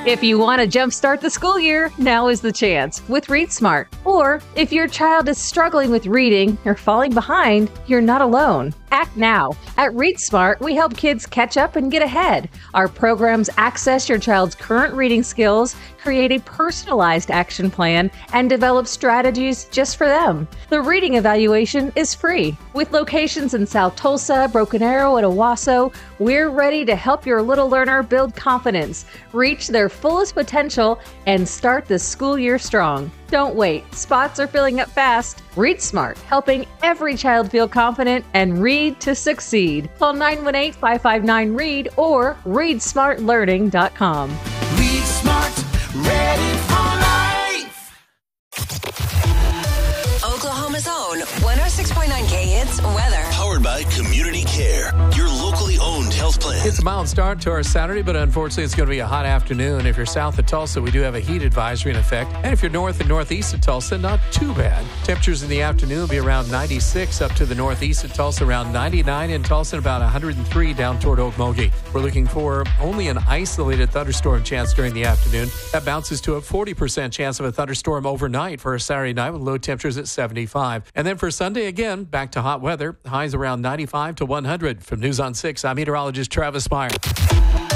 If you want to jumpstart the school year, now is the chance with Read Smart. Or if your child is struggling with reading or falling behind, you're not alone. Act now. At Read Smart, we help kids catch up and get ahead. Our programs access your child's current reading skills, create a personalized action plan, and develop strategies just for them. The reading evaluation is free. With locations in South Tulsa, Broken Arrow, and Owasso, we're ready to help your little learner build confidence, reach their fullest potential, and start the school year strong. Don't wait. Spots are filling up fast. Read Smart, helping every child feel confident and read to succeed. Call 918-559-READ or readsmartlearning.com. Read Smart, ready for life. Oklahoma's own 106.9 K-Hits weather. Powered by Community Care, your locally owned health plan. It's a mild start to our Saturday, but unfortunately it's going to be a hot afternoon. If you're south of Tulsa, we do have a heat advisory in effect. And if you're north and northeast of Tulsa, not too bad. Temperatures in the afternoon will be around 96 up to the northeast of Tulsa, around 99 in Tulsa, and about 103 down toward Okmulgee. We're looking for only an isolated thunderstorm chance during the afternoon. That bounces to a 40% chance of a thunderstorm overnight for a Saturday night with low temperatures at 75. And then for Sunday, again, back to hot weather. Highs around 95 to 100. From News on 6, I'm meteorologist Travis Meyer.